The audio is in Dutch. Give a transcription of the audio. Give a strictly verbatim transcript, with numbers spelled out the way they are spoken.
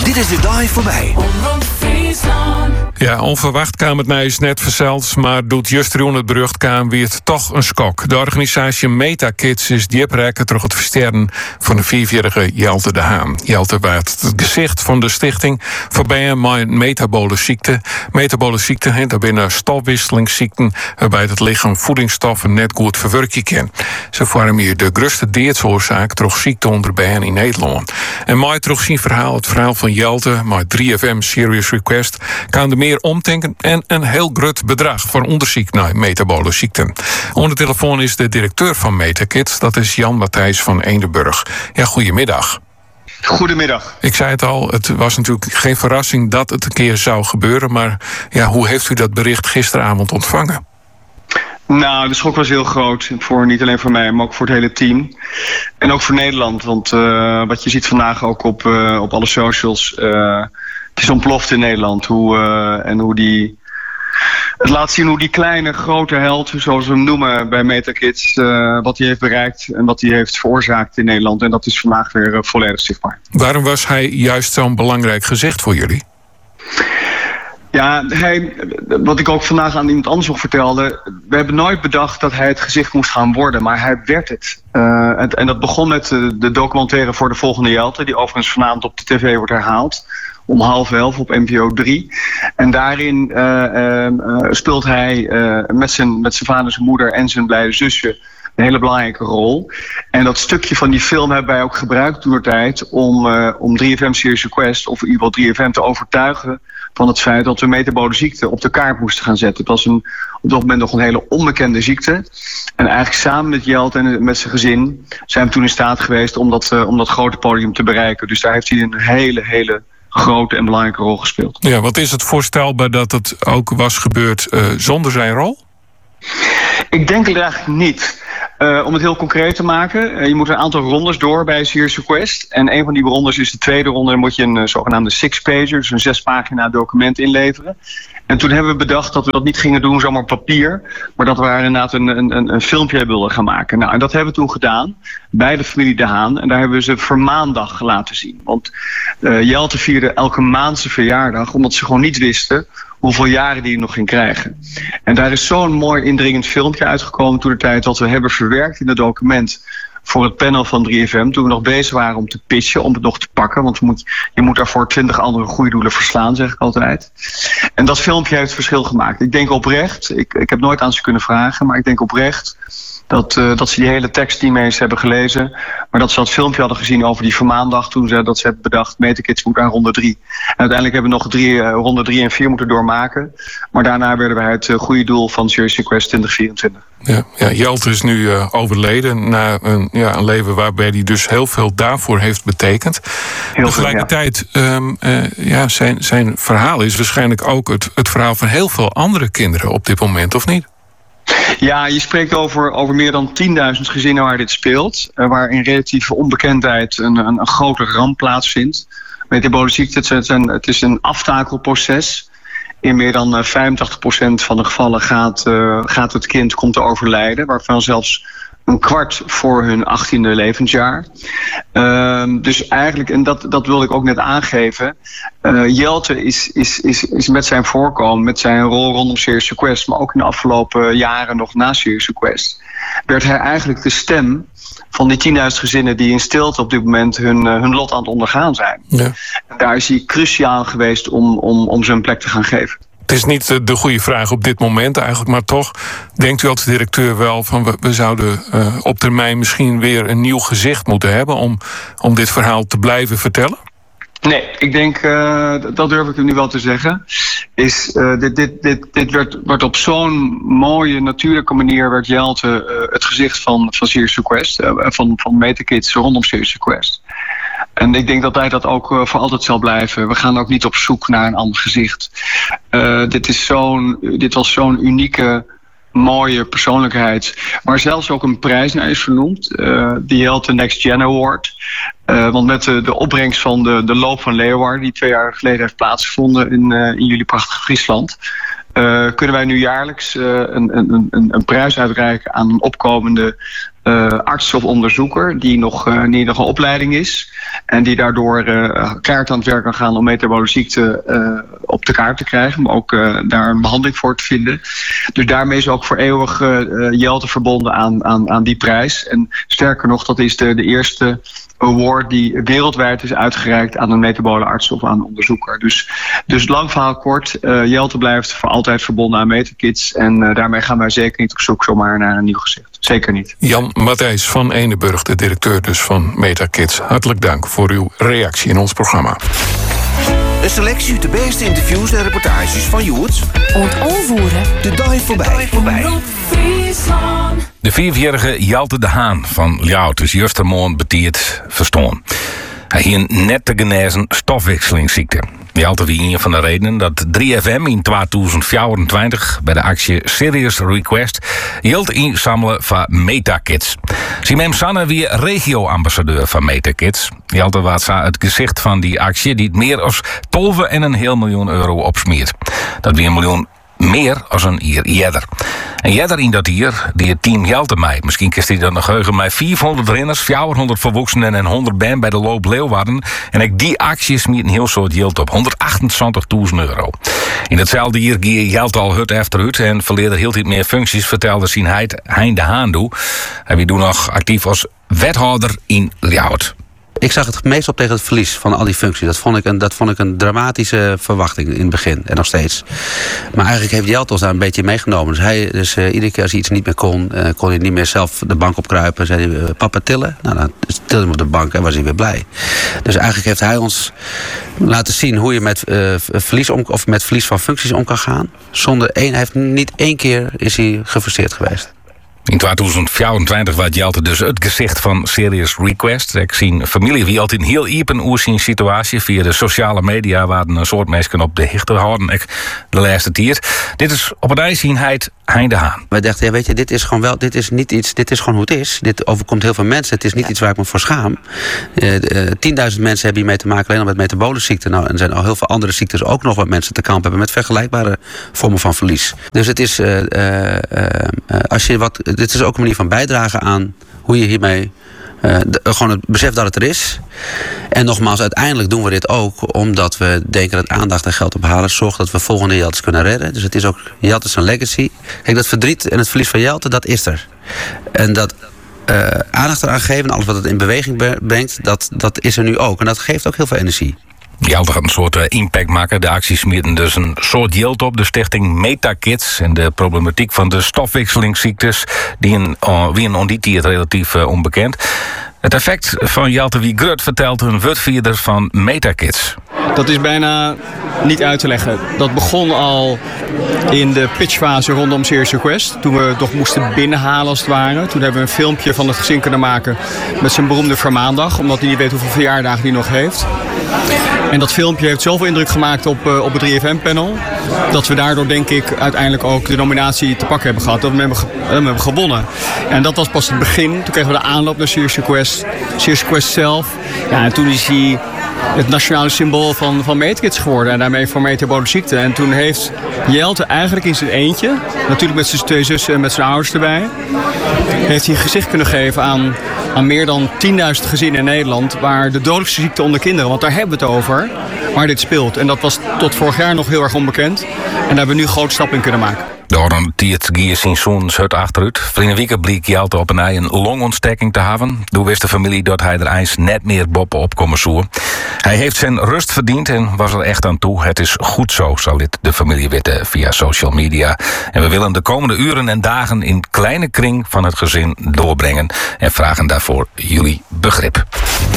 Dit is de dag voorbij. Ja, onverwacht kwam het nieuws net verzeld, maar doet just rond het berucht kwam weer het toch een skok. De organisatie MetaKids is dieprijker terug het versterren van de vierjarige Jelte de Haan. Jelte werd het gezicht van de stichting voorbij met een metabole ziekte. Metabole ziekte, he, dat binnen stofwisselingsziekten waarbij het lichaam voedingsstoffen net goed verwerken kan. Ze vormen hier de grootste doodsoorzaak door ziekte onder bijen in Nederland. En mooi terug zien verhaal, het verhaal van Jelte, met drie F M Serious Request, kan de meer omdenken en een heel groot bedrag voor onderzoek naar metabole ziekten. Onder de telefoon is de directeur van MetaKids, dat is Jan Matthijs van Eendenburg. Ja, goedemiddag. Goedemiddag. Ik zei het al, het was natuurlijk geen verrassing dat het een keer zou gebeuren, maar ja, hoe heeft u dat bericht gisteravond ontvangen? Nou, de schok was heel groot. Voor, niet alleen voor mij, maar ook voor het hele team. En ook voor Nederland. Want uh, wat je ziet vandaag ook op, uh, op alle socials. Uh, het is ontploft in Nederland. Hoe, uh, en hoe die... Het laat zien hoe die kleine, grote held, zoals we hem noemen bij MetaKids, uh, wat hij heeft bereikt en wat hij heeft veroorzaakt in Nederland. En dat is vandaag weer uh, volledig zichtbaar. Waarom was hij juist zo'n belangrijk gezicht voor jullie? Ja, hij, wat ik ook vandaag aan iemand anders nog vertelde. We hebben nooit bedacht dat hij het gezicht moest gaan worden, maar hij werd het. Uh, en, en dat begon met de, de documentaire voor de volgende Jelte, die overigens vanavond op de tv wordt herhaald. Om half elf op N P O drie. En daarin uh, uh, speelt hij uh, met zijn met zijn vader, zijn moeder en zijn blijde zusje een hele belangrijke rol. En dat stukje van die film hebben wij ook gebruikt toentertijd om, uh, om drie F M Serious Request, of in ieder geval drie F M te overtuigen van het feit dat we metabole ziekte op de kaart moesten gaan zetten. Het was een, op dat moment nog een hele onbekende ziekte. En eigenlijk samen met Jelte en met zijn gezin zijn we toen in staat geweest om dat, uh, om dat grote podium te bereiken. Dus daar heeft hij een hele, hele grote en belangrijke rol gespeeld. Ja, wat is het voorstelbaar dat het ook was gebeurd uh, zonder zijn rol? Ik denk het eigenlijk niet. Uh, om het heel concreet te maken, uh, je moet een aantal rondes door bij Serious Request. En een van die rondes is de tweede ronde. Dan moet je een uh, zogenaamde six-pager, dus een zes pagina document inleveren. En toen hebben we bedacht dat we dat niet gingen doen zomaar op papier, maar dat we er inderdaad een, een, een filmpje wilden gaan maken. Nou, en dat hebben we toen gedaan bij de familie De Haan. En daar hebben we ze vermaandag laten zien. Want uh, Jelte vierde elke maand zijn verjaardag, omdat ze gewoon niet wisten hoeveel jaren die nog ging krijgen. En daar is zo'n mooi indringend filmpje uitgekomen toen de tijd dat we hebben verwerkt in het document voor het panel van drie F M. Toen we nog bezig waren om te pitchen, om het nog te pakken. Want we moet, je moet daarvoor twintig andere goede doelen verslaan, zeg ik altijd. En dat filmpje heeft verschil gemaakt. Ik denk oprecht, ik, ik heb nooit aan ze kunnen vragen, maar ik denk oprecht dat, uh, dat ze die hele tekst niet eens hebben gelezen. Maar dat ze dat filmpje hadden gezien over die vermaandag toen ze dat ze hebben bedacht, MetaKids moet aan ronde drie. En uiteindelijk hebben we nog drie, uh, ronde drie en vier moeten doormaken. Maar daarna werden wij het uh, goede doel van Serious Request twintig vierentwintig. Ja, ja, Jelte is nu uh, overleden na een, ja, een leven waarbij hij dus heel veel daarvoor heeft betekend. Heel Tegelijkertijd, veel, ja. Um, uh, ja, zijn, zijn verhaal is waarschijnlijk ook het, het verhaal van heel veel andere kinderen op dit moment, of niet? Ja, je spreekt over, over meer dan tienduizend gezinnen waar dit speelt. Uh, waar in relatieve onbekendheid een, een, een grote ramp plaatsvindt. Metabole ziekte, het is een, het is een aftakelproces. In meer dan uh, vijfentachtig procent van de gevallen gaat, uh, gaat het kind komt te overlijden. Waarvan zelfs een kwart voor hun achttiende levensjaar. Uh, dus eigenlijk, en dat, dat wilde ik ook net aangeven. Uh, Jelte is, is, is, is met zijn voorkomen, met zijn rol rondom Serious Request, maar ook in de afgelopen jaren nog na Serious Request, werd hij eigenlijk de stem van die tienduizend gezinnen die in stilte op dit moment hun, uh, hun lot aan het ondergaan zijn. Ja. En daar is hij cruciaal geweest om, om, om zijn plek te gaan geven. Het is niet de goede vraag op dit moment eigenlijk, maar toch denkt u als directeur wel van we, we zouden uh, op termijn misschien weer een nieuw gezicht moeten hebben om, om dit verhaal te blijven vertellen? Nee, ik denk, uh, dat durf ik nu wel te zeggen, is uh, dit, dit, dit, dit werd, werd op zo'n mooie, natuurlijke manier werd Jelte uh, het gezicht van, van Serious Request, uh, van, van MetaKids rondom Serious Request. En ik denk dat hij dat ook uh, voor altijd zal blijven. We gaan ook niet op zoek naar een ander gezicht. Uh, dit, is zo'n, dit was zo'n unieke, mooie persoonlijkheid. Waar zelfs ook een prijs naar is vernoemd. Uh, die Jelte Next Gen Award. Uh, want met de, de opbrengst van de, de loop van Leeuwarden, die twee jaar geleden heeft plaatsgevonden in, uh, in jullie prachtige Friesland, Uh, kunnen wij nu jaarlijks uh, een, een, een, een prijs uitreiken aan een opkomende uh, arts of onderzoeker die nog, uh, die nog een opleiding is. En die daardoor uh, keihard aan het werk kan gaan om metabole ziekte uh, op de kaart te krijgen. Maar ook uh, daar een behandeling voor te vinden. Dus daarmee is ook voor eeuwig uh, Jelte verbonden aan, aan, aan die prijs. En sterker nog, dat is de, de eerste award die wereldwijd is uitgereikt aan een metabole arts of aan een onderzoeker. Dus, dus lang verhaal kort, uh, Jelte blijft voor altijd verbonden aan Metakids. En uh, daarmee gaan wij zeker niet op zoek zomaar naar een nieuw gezicht. Zeker niet. Jan Matthijs van Eneburg, de directeur dus van Metakids. Hartelijk dank voor uw reactie in ons programma. Een selectie uit de beste interviews en reportages van Joerts. Ontoonvoeren. De dag voorbij. voorbij. De vierjarige Jelte de Haan van Ljout is justermoorn betiert verstoorn. Hij hield een net te genezen stofwisselingsziekte. Jelte wie een van de redenen dat drie F M in tweeduizend vierentwintig bij de actie Serious Request geld inzamelen van Metakids. Simem Sanne wie regio-ambassadeur van Metakids. Jelte was het gezicht van die actie die het meer dan twaalf en een heel miljoen euro opsmeert. Dat wie een miljoen meer als een jaar eerder. En jeder in dat hier, die het team Jelte mij. Misschien kist hij dan nog heugen mij vierhonderd renners, vierhonderd volwassenen en honderd band bij de loop Leeuwarden. En ik die acties met een heel soort Jelte op honderdachtenzwantigduizend euro. In hetzelfde jaar ging Jelte al hut efter hut en verleerde heel iets meer functies, vertelde zijn heid Hein de Haan doe. Hij was toen nog actief als wethouder in Ljout. Ik zag het meest op tegen het verlies van al die functies. Dat vond ik een, dat vond ik een dramatische verwachting in het begin. En nog steeds. Maar eigenlijk heeft Jelte ons daar een beetje meegenomen. Dus, hij, dus uh, iedere keer als hij iets niet meer kon... Uh, kon hij niet meer zelf de bank opkruipen. Zei hij, uh, papa tillen? Nou, dan tilde hij hem op de bank en was hij weer blij. Dus eigenlijk heeft hij ons laten zien... hoe je met, uh, verlies, om, of met verlies van functies om kan gaan. Zonder één, hij heeft niet één keer is hij gefrustreerd geweest. In tweeduizend vierentwintig was Jelte dus het gezicht van Serious Request. Ik zie familie wie altijd heel iepen oer zijn situatie. Via de sociale media waren een soort mensen op de hichte houden. Ik de laatste tier. Dit is op het ijs zien Heid Hein de Haan. Wij dachten, ja, weet je, dit is gewoon wel, dit is niet iets, dit is gewoon hoe het is. Dit overkomt heel veel mensen. Het is niet iets waar ik me voor schaam. tienduizend uh, mensen hebben hiermee te maken alleen al met metabole ziekten. Nou, en er zijn al heel veel andere ziektes ook nog wat mensen te kampen hebben met vergelijkbare vormen van verlies. Dus het is, uh, uh, uh, als je wat, dit is ook een manier van bijdragen aan hoe je hiermee Uh, de, gewoon het besef dat het er is. En nogmaals, uiteindelijk doen we dit ook omdat we denken dat aandacht en geld ophalen zorgt dat we volgende Jeltes kunnen redden. Dus het is ook Jelte's een legacy. Kijk, dat verdriet en het verlies van Jelte, dat is er. En dat uh, aandacht eraan geven, alles wat het in beweging brengt, dat, dat is er nu ook. En dat geeft ook heel veel energie. Jelte gaat een soort uh, impact maken. De acties smeerden dus een soort Jelte op. De stichting Metakids en de problematiek van de stofwisselingsziektes die een, uh, wie een onditiert relatief uh, onbekend. Het effect van Jelte wie Grut vertelt een woordvoerder van Metakids. Dat is bijna niet uit te leggen. Dat begon al in de pitchfase rondom Serious Request. Toen we het nog moesten binnenhalen als het ware. Toen hebben we een filmpje van het gezin kunnen maken met zijn beroemde vermaandag. Omdat hij niet weet hoeveel verjaardagen hij nog heeft. En dat filmpje heeft zoveel indruk gemaakt op, uh, op het drie F M-panel... dat we daardoor, denk ik, uiteindelijk ook de nominatie te pakken hebben gehad. Dat we hem hebben, ge- hem hebben gewonnen. En dat was pas het begin. Toen kregen we de aanloop naar Serious Request. Serious Request zelf. Ja, en toen is hij het nationale symbool van, van Metakids geworden. En daarmee voor metabole ziekte. En toen heeft Jelte eigenlijk in zijn eentje... natuurlijk met zijn twee zussen en met zijn ouders erbij... heeft hij gezicht kunnen geven aan, aan meer dan tienduizend gezinnen in Nederland... waar de dodelijkste ziekte onder kinderen, want daar hebben we het over... waar dit speelt. En dat was tot vorig jaar nog heel erg onbekend. En daar hebben we nu grote stappen in kunnen maken. Door een tiert gier zijn zoons hut achteruit. Vrienden week bleek Jelte op een ei een longontsteking te hebben. Toen wist de familie dat hij er eens net meer boppen op komen zoeken. Hij heeft zijn rust verdiend en was er echt aan toe. Het is goed zo, zal dit de familie weten via social media. En we willen de komende uren en dagen in kleine kring van het gezin doorbrengen. En vragen daarvoor jullie begrip.